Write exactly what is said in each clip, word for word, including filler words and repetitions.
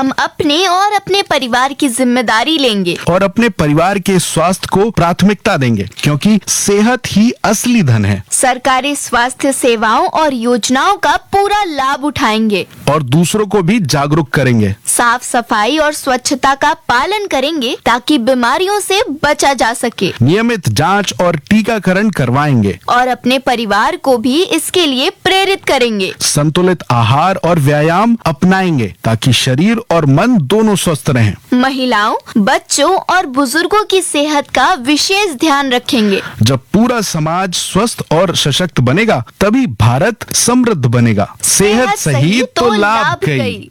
हम अपने और अपने परिवार की जिम्मेदारी लेंगे और अपने परिवार के स्वास्थ्य को प्राथमिकता देंगे, क्योंकि सेहत ही असली धन है। सरकारी स्वास्थ्य सेवाओं और योजनाओं का पूरा लाभ उठाएंगे और दूसरों को भी जागरूक करेंगे। साफ सफाई और स्वच्छता का पालन करेंगे ताकि बीमारियों से बचा जा सके। नियमित जांच और टीकाकरण करवाएंगे और अपने परिवार को भी इसके लिए प्रेरित करेंगे। संतुलित आहार और व्यायाम अपनाएंगे ताकि शरीर और मन दोनों स्वस्थ रहें। महिलाओं, बच्चों और बुजुर्गों की सेहत का विशेष ध्यान रखेंगे। जब पूरा समाज स्वस्थ और सशक्त बनेगा तभी भारत समृद्ध बनेगा। सेहत सही तो लाभ गई।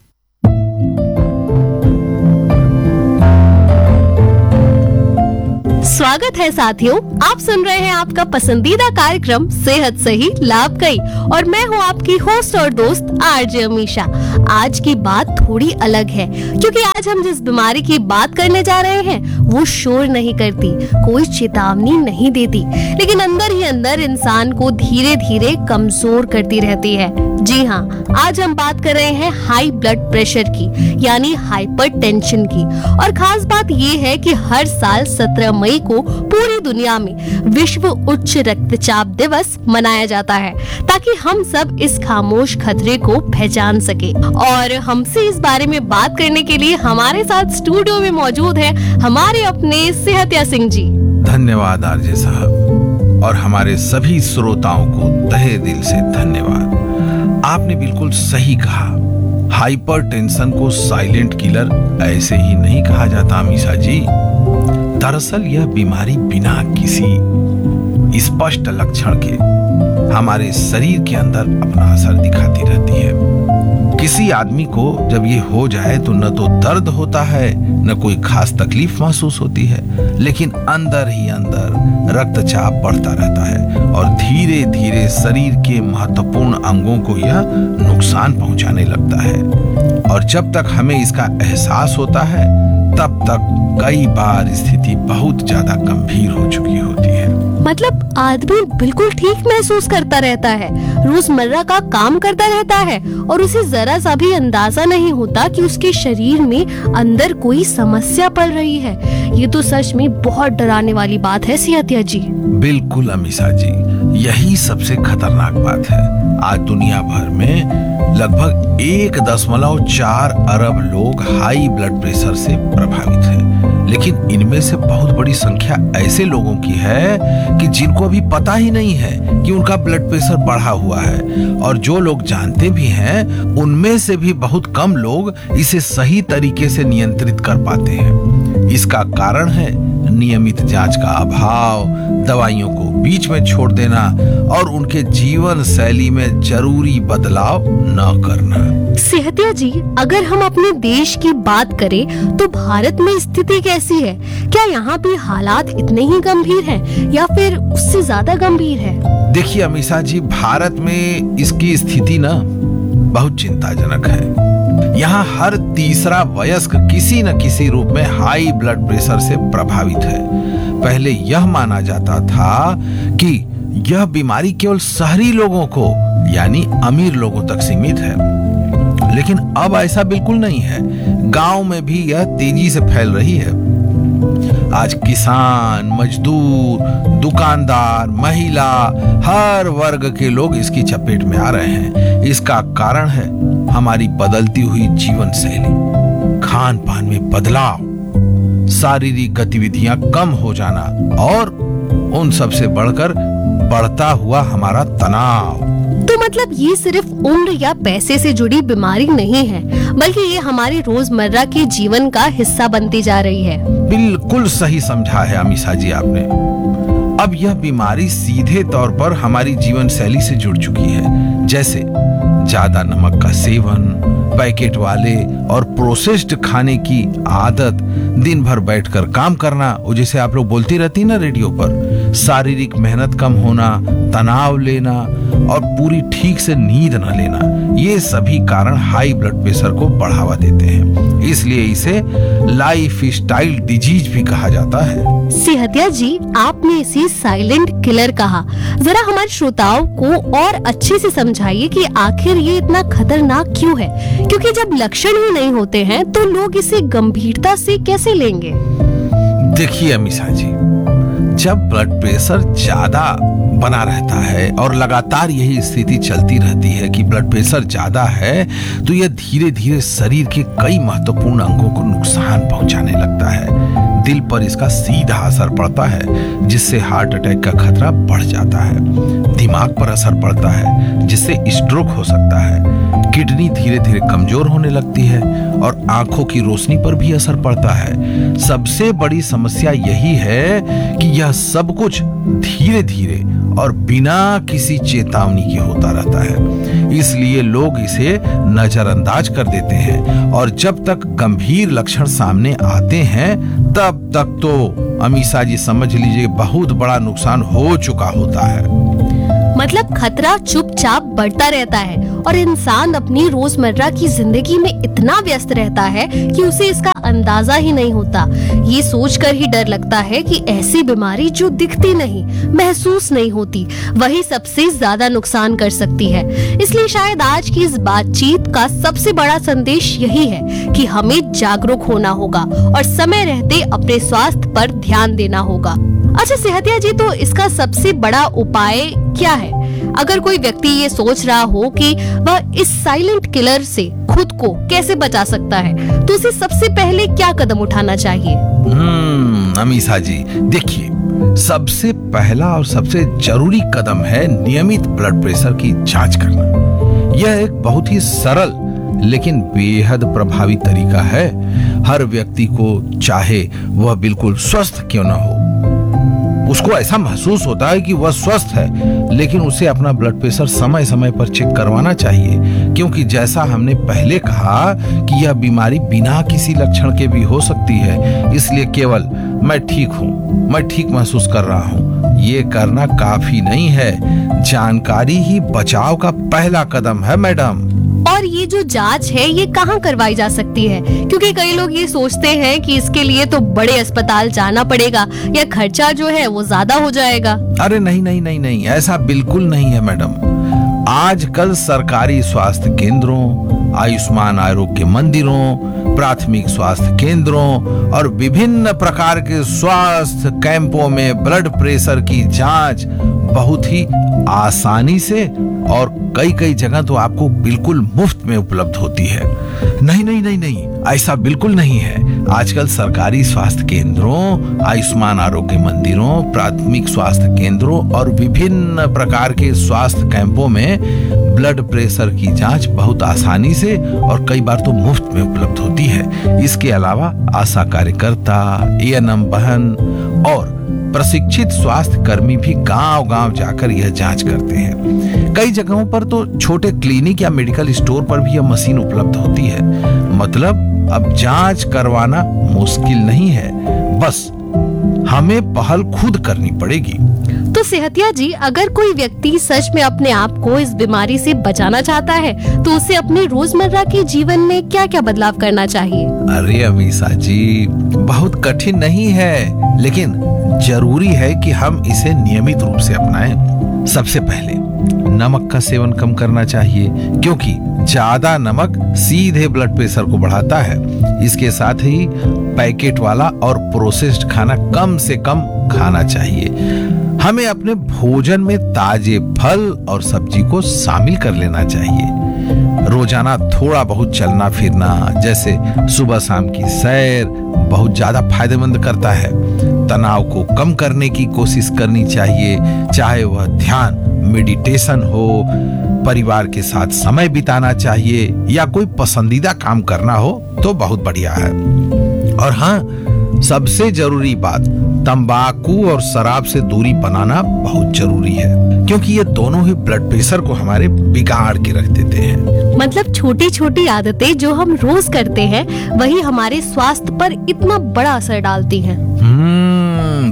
स्वागत है साथियों, आप सुन रहे हैं आपका पसंदीदा कार्यक्रम सेहत सही लाभ कई और मैं हूं आपकी होस्ट और दोस्त आरजे अमीशा। आज की बात थोड़ी अलग है क्योंकि आज हम जिस बीमारी की बात करने जा रहे हैं वो शोर नहीं करती, कोई चेतावनी नहीं देती, लेकिन अंदर ही अंदर इंसान को धीरे धीरे कमजोर करती रहती है। जी हाँ, आज हम बात कर रहे हैं हाई ब्लड प्रेशर की, यानी हाइपरटेंशन की। और खास बात ये है कि हर साल सत्रह मई को पूरी दुनिया में विश्व उच्च रक्तचाप दिवस मनाया जाता है ताकि हम सब इस खामोश खतरे को पहचान सके। और हमसे इस बारे में बात करने के लिए हमारे साथ स्टूडियो में मौजूद है हमारे अपने सेहतिया सिंह जी। धन्यवाद आरजे साहब और हमारे सभी श्रोताओं को तहे दिल से धन्यवाद। आपने बिल्कुल सही कहा, हाइपरटेंशन को साइलेंट किलर ऐसे ही नहीं कहा जाता अमीशा जी। दरअसल यह बीमारी बिना किसी स्पष्ट लक्षण के हमारे शरीर के अंदर अपना असर दिखाती रहती है। किसी आदमी को जब ये हो जाए तो न तो दर्द होता है न कोई खास तकलीफ महसूस होती है, लेकिन अंदर ही अंदर रक्तचाप बढ़ता रहता है और धीरे धीरे शरीर के महत्वपूर्ण अंगों को यह नुकसान पहुंचाने लगता है। और जब तक हमें इसका एहसास होता है तब तक कई बार स्थिति बहुत ज्यादा गंभीर हो चुकी होती है। मतलब आदमी बिल्कुल ठीक महसूस करता रहता है, रोजमर्रा का काम करता रहता है और उसे जरा सा भी अंदाजा नहीं होता कि उसके शरीर में अंदर कोई समस्या पड़ रही है। ये तो सच में बहुत डराने वाली बात है सेहतिया जी। बिल्कुल अमीशा जी, यही सबसे खतरनाक बात है। आज दुनिया भर में लगभग एक दशमलव चार अरब लोग हाई ब्लड प्रेशर से प्रभावित हैं, लेकिन इनमें से बहुत बड़ी संख्या ऐसे लोगों की है कि जिनको अभी पता ही नहीं है कि उनका ब्लड प्रेशर बढ़ा हुआ है। और जो लोग जानते भी हैं उनमें से भी बहुत कम लोग इसे सही तरीके से नियंत्रित कर पाते हैं। इसका कारण है नियमित जांच का अभाव, दवाइयों को बीच में छोड़ देना और उनके जीवन शैली में जरूरी बदलाव न करना। सेहतिया जी, अगर हम अपने देश की बात करें तो भारत में स्थिति कैसी है? क्या यहाँ भी हालात इतने ही गंभीर हैं या फिर उससे ज्यादा गंभीर है? देखिए अमीशा जी, भारत में इसकी स्थिति ना बहुत चिंताजनक है। यहाँ हर तीसरा वयस्क किसी न किसी रूप में हाई ब्लड प्रेशर से प्रभावित है। पहले यह माना जाता था कि यह बीमारी केवल शहरी लोगों को यानी अमीर लोगों तक सीमित है, लेकिन अब ऐसा बिल्कुल नहीं है। गांव में भी यह तेजी से फैल रही है। आज किसान, मजदूर, दुकानदार, महिला, हर वर्ग के लोग इसकी चपेट में आ रहे हैं। इसका कारण है हमारी बदलती हुई जीवन शैली, खान पान में बदलाव, शारीरिक गतिविधियां कम हो जाना और उन सब से बढ़कर बढ़ता हुआ हमारा तनाव। तो मतलब ये सिर्फ उम्र या पैसे से जुड़ी बीमारी नहीं है, बल्कि ये हमारे रोजमर्रा के जीवन का हिस्सा बनती जा रही है। बिल्कुल सही समझा है अमीशा जी आपने। अब यह बीमारी सीधे तौर पर हमारी जीवन शैली से जुड़ चुकी है, जैसे ज्यादा नमक का सेवन, पैकेट वाले और प्रोसेस्ड खाने की आदत, दिन भर बैठकर काम करना, वो जैसे आप लोग बोलती रहती ना रेडियो पर, शारीरिक मेहनत कम होना, तनाव लेना और पूरी ठीक से नींद न लेना, ये सभी कारण हाई ब्लड प्रेशर को बढ़ावा देते हैं। इसलिए इसे लाइफ स्टाइल डिजीज भी कहा जाता है। सेहतिया जी, आपने इसे साइलेंट किलर कहा। जरा हमारे श्रोताओं को और अच्छे से समझाइए कि आखिर ये इतना खतरनाक क्यों है, क्योंकि जब लक्षण ही नहीं होते हैं तो लोग इसे गंभीरता से कैसे लेंगे? देखिए अमीषा जी, जब ब्लड प्रेशर ज्यादा बना रहता है और लगातार यही स्थिति चलती रहती है कि ब्लड प्रेशर ज्यादा है, तो यह धीरे धीरे शरीर के कई महत्वपूर्ण अंगों को नुकसान पहुंचाने लगता है। दिल पर इसका सीधा असर पड़ता है, जिससे हार्ट अटैक का खतरा बढ़ जाता है। दिमाग पर असर पड़ता है, जिससे स्ट्रोक हो सकता है। किडनी धीरे धीरे कमजोर होने लगती है और आंखों की रोशनी पर भी असर पड़ता है। सबसे बड़ी समस्या यही है कि यह सब कुछ धीरे धीरे और बिना किसी चेतावनी के होता रहता है। इसलिए लोग इसे नजरअंदाज कर देते हैं और जब तक गंभीर लक्षण सामने आते हैं तब तक तो अमीषा जी समझ लीजिए बहुत बड़ा नुकसान हो चुका होता है। मतलब खतरा चुपचाप बढ़ता रहता है और इंसान अपनी रोजमर्रा की जिंदगी में इतना व्यस्त रहता है कि उसे इसका अंदाजा ही नहीं होता। ये सोचकर ही डर लगता है कि ऐसी बीमारी जो दिखती नहीं, महसूस नहीं होती, वही सबसे ज्यादा नुकसान कर सकती है। इसलिए शायद आज की इस बातचीत का सबसे बड़ा संदेश यही है कि हमें जागरूक होना होगा और समय रहते अपने स्वास्थ्य पर ध्यान देना होगा। अच्छा सेहतिया जी, तो इसका सबसे बड़ा उपाय क्या है? अगर कोई व्यक्ति ये सोच रहा हो कि वह इस साइलेंट किलर से खुद को कैसे बचा सकता है, तो उसे सबसे पहले क्या कदम उठाना चाहिए? हम्म अमीषा जी, देखिए सबसे पहला और सबसे जरूरी कदम है नियमित ब्लड प्रेशर की जांच करना। यह एक बहुत ही सरल लेकिन बेहद प्रभावी तरीका है। हर व्यक्ति को, चाहे वह बिल्कुल स्वस्थ क्यों न हो, उसको ऐसा महसूस होता है कि वह स्वस्थ है, लेकिन उसे अपना ब्लड प्रेशर समय समय पर चेक करवाना चाहिए, क्योंकि जैसा हमने पहले कहा कि यह बीमारी बिना किसी लक्षण के भी हो सकती है। इसलिए केवल मैं ठीक हूँ, मैं ठीक महसूस कर रहा हूँ, ये करना काफी नहीं है। जानकारी ही बचाव का पहला कदम है मैडम। और ये जो जांच है ये कहाँ करवाई जा सकती है? क्योंकि कई लोग ये सोचते हैं कि इसके लिए तो बड़े अस्पताल जाना पड़ेगा या खर्चा जो है वो ज्यादा हो जाएगा। अरे नहीं नहीं नहीं नहीं, ऐसा बिल्कुल नहीं है मैडम। आजकल सरकारी स्वास्थ्य केंद्रों, आयुष्मान आरोग्य मंदिरों, प्राथमिक स्वास्थ्य केंद्रों और विभिन्न प्रकार के स्वास्थ्य कैंपों में ब्लड प्रेशर की जांच बहुत ही आसानी से और कई कई जगह तो आपको बिल्कुल मुफ्त में उपलब्ध होती है। नहीं नहीं नहीं नहीं, ऐसा बिल्कुल नहीं है। आजकल सरकारी स्वास्थ्य केंद्रों, आयुष्मान आरोग्य मंदिरों, प्राथमिक स्वास्थ्य केंद्रों और विभिन्न प्रकार के स्वास्थ्य कैंपों में ब्लड प्रेशर की जांच बहुत आसानी से और कई बार तो मुफ्त में उपलब्ध होती है। इसके अलावा आशा कार्यकर्ता, ए एन एम बहन और प्रशिक्षित स्वास्थ्य कर्मी भी गांव गांव जाकर यह जांच करते हैं। कई जगहों पर तो छोटे क्लिनिक या मेडिकल स्टोर पर भी यह मशीन उपलब्ध होती है। मतलब अब जांच करवाना मुश्किल नहीं है, बस हमें पहल खुद करनी पड़ेगी। तो सेहतिया जी, अगर कोई व्यक्ति सच में अपने आप को इस बीमारी से बचाना चाहता है तो उसे अपने रोजमर्रा के जीवन में क्या क्या बदलाव करना चाहिए? अरे अमीषा जी, बहुत कठिन नहीं है, लेकिन जरूरी है कि हम इसे नियमित रूप से अपनाएं। सबसे पहले नमक का सेवन कम करना चाहिए, क्योंकि ज्यादा नमक सीधे ब्लड प्रेशर को बढ़ाता है। इसके साथ ही पैकेट वाला और प्रोसेस्ड खाना कम से कम खाना चाहिए। हमें अपने भोजन में ताजे फल और सब्जी को शामिल कर लेना चाहिए। रोजाना थोड़ा बहुत चलना फिरना, जैसे सुबह शाम की सैर, बहुत ज्यादा फायदेमंद करता है। तनाव को कम करने की कोशिश करनी चाहिए, चाहे वह ध्यान, मेडिटेशन हो, परिवार के साथ समय बिताना चाहिए या कोई पसंदीदा काम करना हो तो बहुत बढ़िया है। और हाँ, सबसे जरूरी बात, तंबाकू और शराब से दूरी बनाना बहुत जरूरी है, क्योंकि ये दोनों ही ब्लड प्रेशर को हमारे बिगाड़ के रख देते हैं। मतलब छोटी छोटी आदतें जो हम रोज करते हैं वही हमारे स्वास्थ्य पर इतना बड़ा असर डालती हैं। हम्म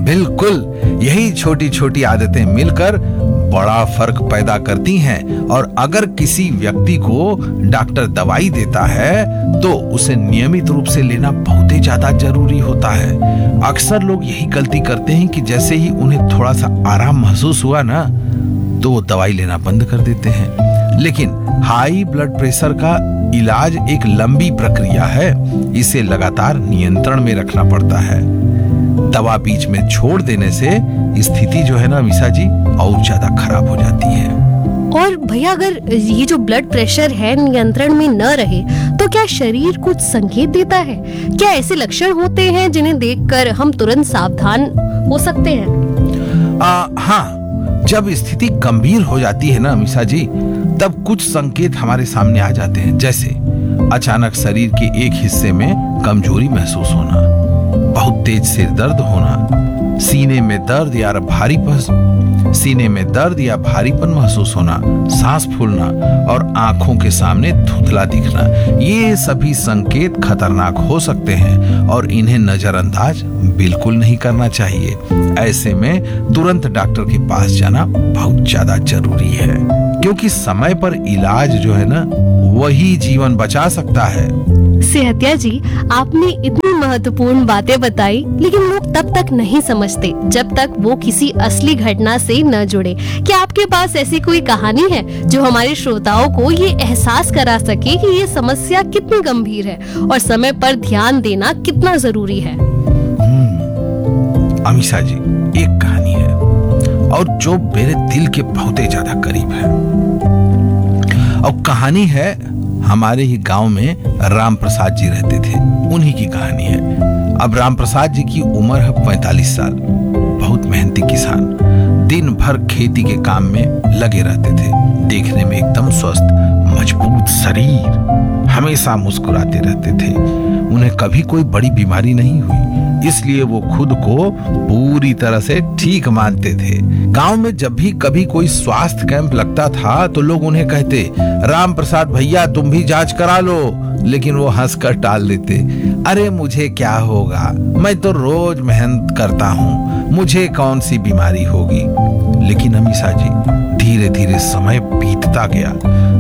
बिल्कुल, यही छोटी छोटी आदतें मिलकर बड़ा फर्क पैदा करती हैं। और अगर किसी व्यक्ति को डॉक्टर दवाई देता है तो उसे नियमित रूप से लेना बहुत ही ज्यादा जरूरी होता है। अक्सर लोग यही गलती करते हैं कि जैसे ही उन्हें थोड़ा सा आराम महसूस हुआ ना, तो वो दवाई लेना बंद कर देते हैं। लेकिन हाई ब्लड प्रेशर का इलाज एक लंबी प्रक्रिया है, इसे लगातार नियंत्रण में रखना पड़ता है। दवा बीच में छोड़ देने से स्थिति जो है ना अमीषा जी, और ज्यादा खराब हो जाती है। और भैया, अगर ये जो ब्लड प्रेशर है नियंत्रण में न रहे तो क्या शरीर कुछ संकेत देता है? क्या ऐसे लक्षण होते हैं जिन्हें देखकर हम तुरंत सावधान हो सकते हैं? आ, हाँ, जब स्थिति गंभीर हो जाती है ना अमीषा जी, तब कुछ संकेत हमारे सामने आ जाते हैं। जैसे अचानक शरीर के एक हिस्से में कमजोरी महसूस होना, बहुत तेज सिर दर्द होना, सीने में दर्द या भारीपन सीने में दर्द या भारीपन महसूस होना, सांस फूलना और आंखों के सामने धुंधला दिखना, ये सभी संकेत खतरनाक हो सकते हैं और इन्हें नजरअंदाज बिल्कुल नहीं करना चाहिए। ऐसे में तुरंत डॉक्टर के पास जाना बहुत ज्यादा जरूरी है, क्योंकि समय पर इलाज जो है ना, वही जीवन बचा सकता है। सेहतिया जी, आपने इतनी महत्वपूर्ण बातें बताई, लेकिन लोग तब तक नहीं समझते जब तक वो किसी असली घटना से न जुड़े। क्या आपके पास ऐसी कोई कहानी है जो हमारे श्रोताओं को ये एहसास करा सके कि ये समस्या कितनी गंभीर है और समय पर ध्यान देना कितना जरूरी है? अमीषा जी, एक कहानी है और जो मेरे दिल के बहुत ही ज्यादा करीब है। और कहानी है, हमारे ही गांव में राम प्रसाद जी रहते थे, उन्हीं की कहानी है। अब राम प्रसाद जी की उम्र है पैंतालीस साल, बहुत मेहनती किसान, दिन भर खेती के काम में लगे रहते थे। देखने में एकदम स्वस्थ, मजबूत शरीर, हमेशा मुस्कुराते रहते थे। उन्हें कभी कोई बड़ी बीमारी नहीं हुई, इसलिए वो खुद को पूरी तरह से ठीक मानते थे। गांव में जब भी कभी कोई स्वास्थ्य कैंप लगता था तो लोग उन्हें कहते, राम प्रसाद भैया तुम भी जांच करा लो, लेकिन वो हंसकर टाल देते, अरे मुझे क्या होगा, मैं तो रोज मेहनत करता हूँ, मुझे कौन सी बीमारी होगी। लेकिन अमीषा जी, धीरे धीरे समय बीतता गया।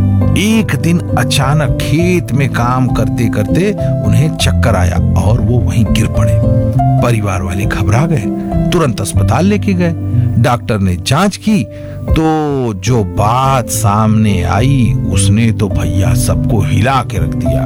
एक दिन अचानक खेत में काम करते करते उन्हें चक्कर आया और वो वहीं गिर पड़े। परिवार वाले घबरा गए, तुरंत अस्पताल लेके गए। डॉक्टर ने जांच की तो जो बात सामने आई उसने तो भैया सबको हिला के रख दिया।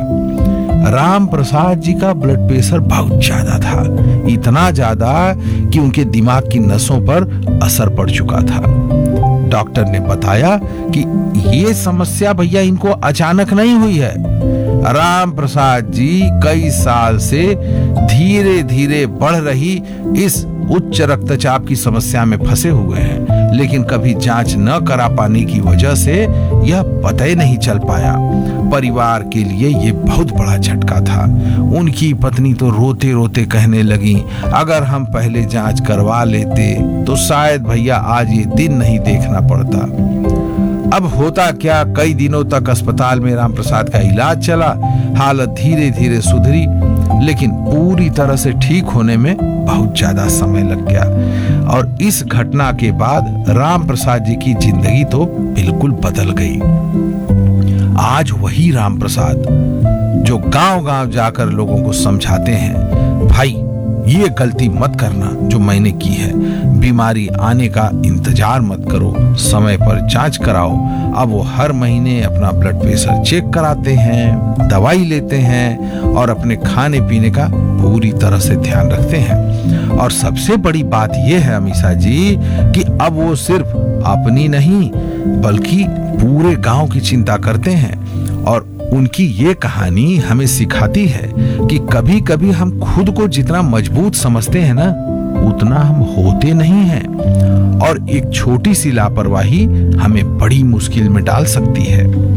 राम प्रसाद जी का ब्लड प्रेशर बहुत ज्यादा था, इतना ज्यादा कि उनके दिमाग की नसों पर असर पड़ चुका था। डॉक्टर ने बताया कि ये समस्या भैया इनको अचानक नहीं हुई है। राम प्रसाद जी कई साल से धीरे धीरे बढ़ रही इस उच्च रक्तचाप की समस्या में फंसे हुए हैं, लेकिन कभी जांच न करा पाने की वजह से यह पता ही नहीं चल पाया। परिवार के लिए ये बहुत बड़ा झटका था। उनकी पत्नी तो रोते रोते कहने लगी, अगर हम पहले जांच करवा लेते तो शायद भैया आज ये दिन नहीं देखना पड़ता। अब होता क्या, कई दिनों तक अस्पताल में राम प्रसाद का इलाज चला। हालत धीरे धीरे सुधरी, लेकिन पूरी तरह से ठीक होने में बहुत ज्यादा समय लग गया। और इस घटना के बाद राम प्रसाद जी की जिंदगी तो बिल्कुल बदल गई। आज वही राम प्रसाद जो गांव-गांव जाकर लोगों को समझाते हैं, भाई ये गलती मत करना जो मैंने की है, बीमारी आने का इंतजार मत करो, समय पर जांच कराओ। अब वो हर महीने अपना ब्लड प्रेशर चेक कराते हैं, दवाई लेते हैं और अपने खाने पीने का पूरी तरह से ध्यान रखते हैं। और सबसे बड़ी बात यह है अमीषा जी कि अब वो सिर्फ अपनी नहीं बल्कि पूरे गांव की चिंता करते हैं। और उनकी ये कहानी हमें सिखाती है कि कभी कभी हम खुद को जितना मजबूत समझते हैं ना, उतना हम होते नहीं हैं। और एक छोटी सी लापरवाही हमें बड़ी मुश्किल में डाल सकती है।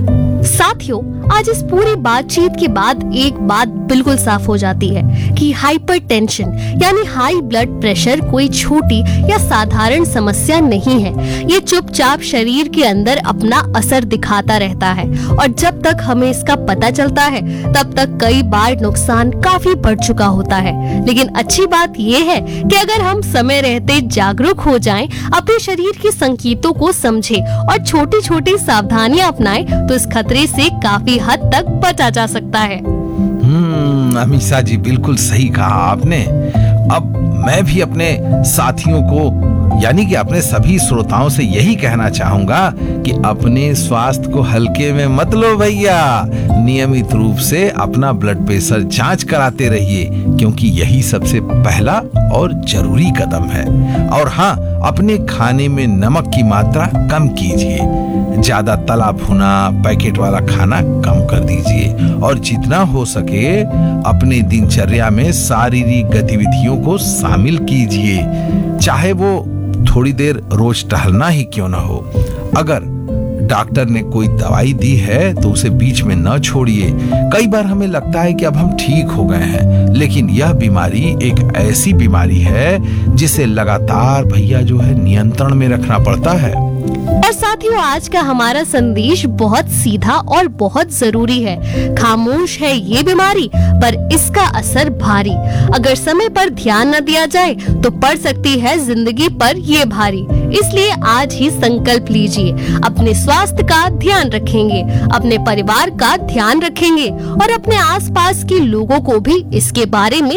साथियों, आज इस पूरी बातचीत के बाद एक बात बिल्कुल साफ हो जाती है कि हाइपरटेंशन यानी हाई ब्लड प्रेशर कोई छोटी या साधारण समस्या नहीं है। ये चुपचाप शरीर के अंदर अपना असर दिखाता रहता है और जब तक हमें इसका पता चलता है तब तक कई बार नुकसान काफी बढ़ चुका होता है। लेकिन अच्छी बात ये है कि अगर हम समय रहते जागरूक हो जाएं, अपने शरीर के संकेतों को समझें और छोटी छोटी सावधानियां अपनाएं तो इस खतरे से काफी हद तक बचा जा सकता है। हम्म अमीषा जी, बिल्कुल सही कहा आपने। अब मैं भी अपने साथियों को यानी कि अपने सभी श्रोताओं से यही कहना चाहूंगा कि अपने स्वास्थ्य को हल्के में मत लो भैया। नियमित रूप से अपना ब्लड प्रेशर जांच कराते रहिए, क्योंकि यही सबसे पहला और जरूरी कदम है। और हाँ, अपने खाने में नमक की मात्रा कम कीजिए, ज्यादा तला भुना पैकेट वाला खाना कम कर दीजिए और जितना हो सके अपने दिनचर्या में शारीरिक गतिविधियों को शामिल कीजिए, चाहे वो थोड़ी देर रोज टहलना ही क्यों ना हो। अगर डॉक्टर ने कोई दवाई दी है तो उसे बीच में न छोड़िए। कई बार हमें लगता है कि अब हम ठीक हो गए हैं, लेकिन यह बीमारी एक ऐसी बीमारी है जिसे लगातार भैया जो है नियंत्रण में रखना पड़ता है। और साथियों, आज का हमारा संदेश बहुत सीधा और बहुत जरूरी है। खामोश है ये बीमारी, पर इसका असर भारी। अगर समय पर ध्यान न दिया जाए तो पड़ सकती है जिंदगी पर ये भारी। इसलिए आज ही संकल्प लीजिए, अपने स्वास्थ्य का ध्यान रखेंगे, अपने परिवार का ध्यान रखेंगे और अपने आसपास के लोगों को भी इसके बारे में